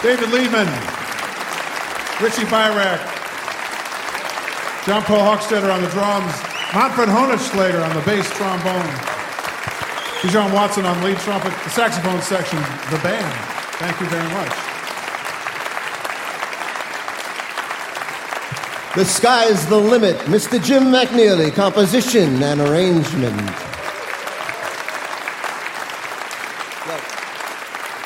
David Liebman, Richie Byrack, John Paul Hochstetter on the drums, Manfred Honigschlager on the bass trombone, Dijon Watson on lead trumpet, the saxophone section, the band. Thank you very much. The Sky's the Limit, Mr. Jim McNeely, composition and arrangement.